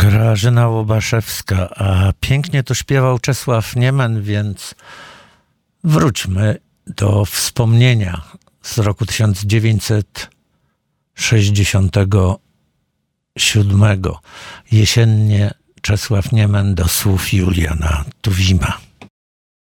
Grażyna Łobaszewska, a pięknie to śpiewał Czesław Niemen, więc wróćmy do wspomnienia z roku 1967. Jesiennie Czesław Niemen do słów Juliana Tuwima.